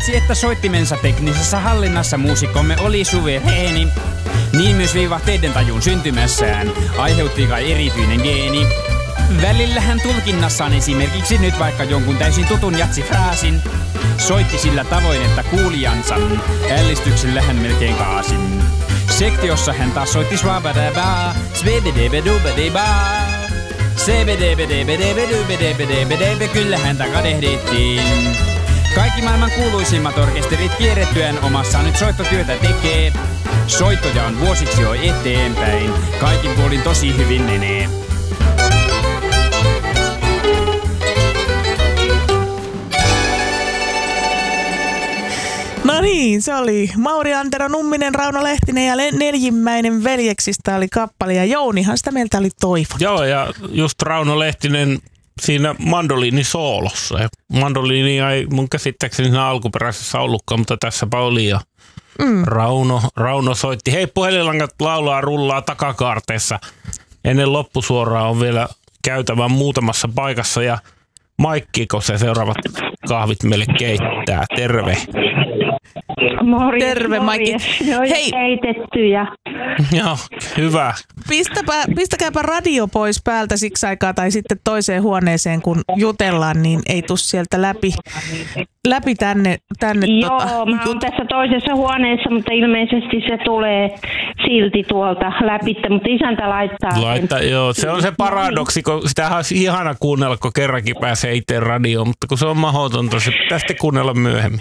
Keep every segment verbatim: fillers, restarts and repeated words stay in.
Paitsi että soittimensa teknisessä hallinnassa muusikkomme oli suvereeni, niin myös viivahteiden tajun syntymässään aiheutti kai erityinen geeni. Välillähän tulkinnassaan esimerkiksi nyt vaikka jonkun täysin tutun jatsifraasin soitti sillä tavoin, että kuulijansa ällistyksellä hän melkein kaasin. Sektiossa hän taas soitti swabadabaa, svebedebedubedebaa. Sebedebedebedebedebedebedebe, kyllä häntä kadehdittiin. Kaikki maailman kuuluisimmat orkesterit kierrettyään omassaan nyt soittotyötä tekee. Soittoja on vuosiksi jo eteenpäin, kaikin puolin tosi hyvin menee. No niin, se oli Mauri Antero Numminen, Rauno Lehtinen ja Neljimmäinen veljeksistä oli kappale ja Jounihan sitä meiltä oli toivonut. Joo, ja just Rauno Lehtinen siinä mandoliinisoolossa. Mandoliini ei mun käsittääkseni siinä alkuperäisessä ollutkaan, mutta tässäpä oli ja mm. Rauno, Rauno soitti. Hei, puhelinlangat laulaa, rullaa takakaarteessa. Ennen loppusuoraa on vielä käytävä muutamassa paikassa ja Maikkiko se seuraavat kahvit meille keittää. Terve. Morjes, Terve, Maikki. Ne on Hei. keitettyjä. Joo, hyvä. Pistäpä, pistäkääpä radio pois päältä siksi aikaa tai sitten toiseen huoneeseen, kun jutellaan, niin ei tuu sieltä läpi, läpi tänne. tänne Joo, tota, mä oon tässä toisessa huoneessa, mutta ilmeisesti se tulee silti tuolta läpi, mutta isäntä laittaa Laittaa, sen. joo, se on se paradoksi, kun sitähän olisi ihana kuunnella, kun kerrankin pääsee itse radioon, mutta kun se on mahdotonta, se pitää sitten kuunnella myöhemmin.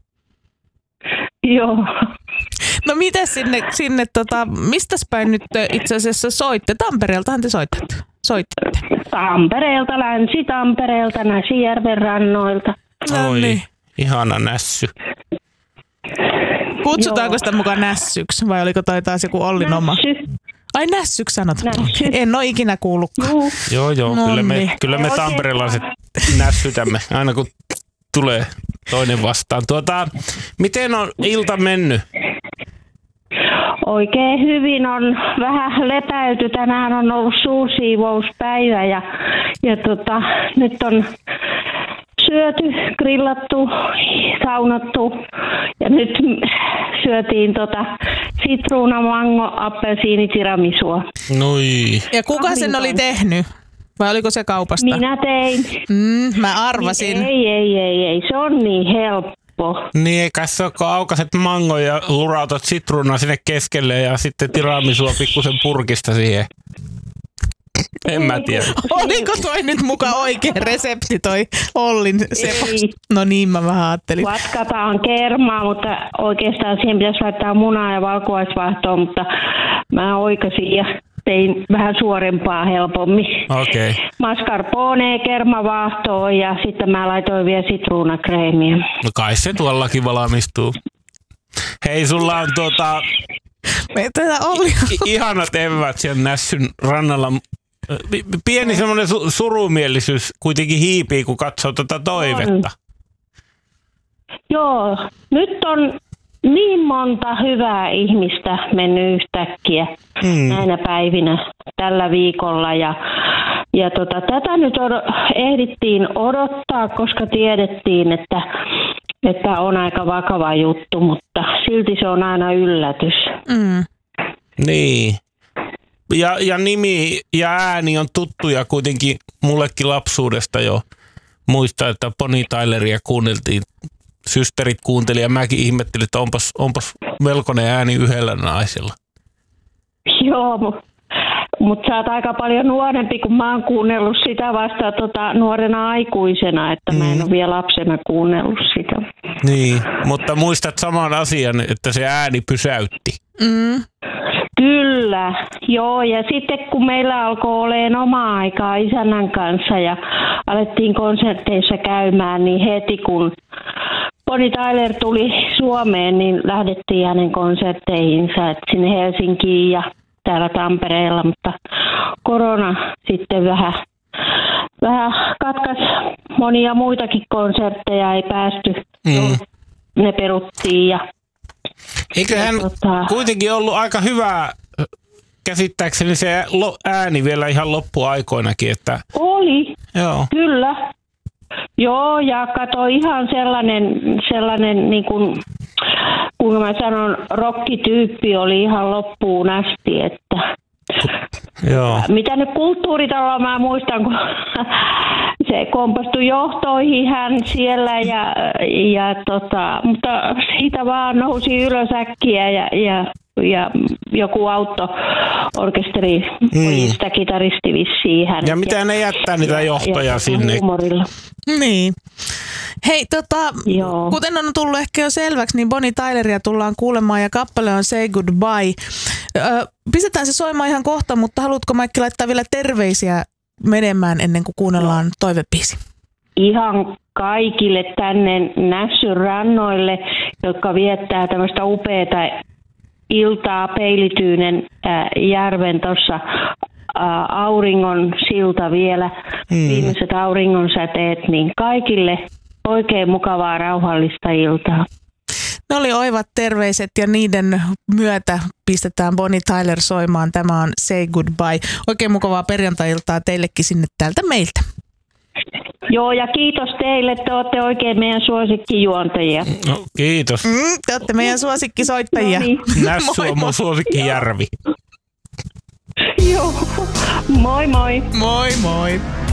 Joo. No miten sinne, sinne tota, mistäs päin nyt itse asiassa soitte? Tampereeltahan te soitatte. Soitatte. Tampereelta, Länsi-Tampereelta, Näsijärven rannoilta. No Oi, niin. ihana nässy. Kutsutaanko sitä mukaan nässyksi vai oliko toi taas joku Ollin oma? Nässy. Ai nässyksi sanotaan. Nässy. En ole ikinä kuullutkaan. Juu. Joo, joo, No kyllä me, niin. kyllä me tamperelaiset nässytämme, aina kun tulee toinen vastaan. Tuota, miten on ilta mennyt? Oikein hyvin on vähän lepäyty. Tänään on ollut suursiivouspäivä ja, ja tota, nyt on syöty, grillattu, saunattu ja nyt syötiin tota sitruuna, mango, appelsiini, tiramisua. Noi. Ja kuka sen oli tehnyt? Vai oliko se kaupasta? Minä tein. Mm, mä arvasin. Ei, ei, ei, ei. Se on niin helppo. Niin, eikä se ole, kun aukaset mango ja lurautat sitruunaa sinne keskelle ja sitten tiramisua pikkusen purkista siihen. En mä tiedä. Oliko toi nyt muka oikea resepti toi Ollin sepas? No niin, mä vähän ajattelin. Vatkataan kermaa, mutta oikeastaan siihen pitäisi laittaa munaa ja valkuaisvaahtoa, mutta mä oikasin ja tein vähän suorempaa helpommin. Okei. Okay. Mascarpone, kermavaahtoa ja sitten mä laitoin vielä sitruunakreemiä. No kai se tuollakin valmistuu. Hei, sulla on tuota... Me tätä Olli. Ihanat evät siellä Nässyn rannalla. Pieni semmoinen su- surumielisyys kuitenkin hiipii, kun katsoo tätä toivetta. Joo, nyt on niin monta hyvää ihmistä mennyt yhtäkkiä mm. näinä päivinä tällä viikolla. Ja, ja tota, tätä nyt od- ehdittiin odottaa, koska tiedettiin, että, että on aika vakava juttu, mutta silti se on aina yllätys. Mm. Niin. Ja, ja nimi ja ääni on tuttuja kuitenkin mullekin lapsuudesta jo. Muista, että Bonnie Tyleria kuunneltiin. Systerit kuunteli ja mäkin ihmettelin, että onpas, onpas melkoinen ääni yhdellä naisella. Joo, mutta mut sä oot aika paljon nuorempi, kun mä oon kuunnellut sitä vasta tota, nuorena aikuisena, että mä en mm. ole vielä lapsena kuunnellut sitä. Niin, mutta muistat saman asian, että se ääni pysäytti. Mm. Kyllä, joo. Ja sitten kun meillä alkoi olemaan omaa aikaa isännän kanssa ja alettiin konserteissa käymään, niin heti kun Bonnie Tyler tuli Suomeen, niin lähdettiin hänen konsertteihinsa että sinne Helsinkiin ja täällä Tampereella, mutta korona sitten vähän, vähän katkaisi monia muitakin konsertteja, ei päästy, mm. ne peruttiin ja eiköhän tota... kuitenkin ollut aika hyvä, käsittääkseni se ääni vielä ihan loppuaikoinakin, että... Oli, joo. kyllä. Joo, ja kato ihan sellainen, sellainen niin kuin, kuinka mä sanon, rokkityyppi oli ihan loppuun asti, että Joo. mitä nyt kulttuuritaloa mä muistan, kun se kompastui johtoihin hän siellä, ja, ja tota, mutta siitä vaan nousi ylös äkkiä ja, ja, ja joku auto-orkesteri pojista, mm. kitaristi vissiin hän. Ja mitä ne jättää niitä johtoja ja, sinne? Humorilla. Niin. Hei, tota, Joo. kuten on tullut ehkä jo selväksi, niin Bonnie Tyleria tullaan kuulemaan ja kappale on Say Goodbye. Ö, pistetään se soimaan ihan kohta, mutta haluatko Maikki laittaa vielä terveisiä menemään ennen kuin kuunnellaan toivebiisi? Ihan kaikille tänne Nässyn rannoille, jotka viettää tämmöistä upeata iltaa Peilityynen äh, järven tuossa äh, auringon silta vielä, mm. viimeiset auringon säteet, niin kaikille oikein mukavaa rauhallista iltaa. Ne oli oivat terveiset ja niiden myötä pistetään Bonnie Tyler soimaan. Tämä on Say Goodbye. Oikein mukavaa perjantai-iltaa teillekin sinne täältä meiltä. Joo, ja kiitos teille. Te olette oikein meidän suosikkijuontajia. No, kiitos. Mm, te olette meidän suosikkisoittajia. No niin. Nässy on mun suosikkijärvi. Joo, moi moi. Moi moi.